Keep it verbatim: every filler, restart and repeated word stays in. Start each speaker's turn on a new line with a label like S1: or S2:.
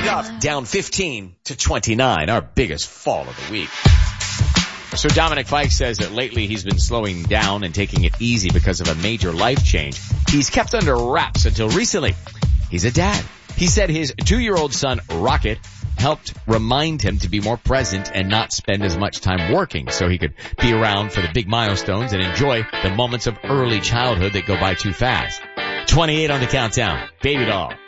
S1: up, down fifteen to twenty-nine, our biggest fall of the week. So Dominic Fike says that lately he's been slowing down and taking it easy because of a major life change he's kept under wraps until recently. He's a dad. He said his two-year-old son, Rocket, helped remind him to be more present and not spend as much time working so he could be around for the big milestones and enjoy the moments of early childhood that go by too fast. twenty-eight on the countdown. Baby Doll.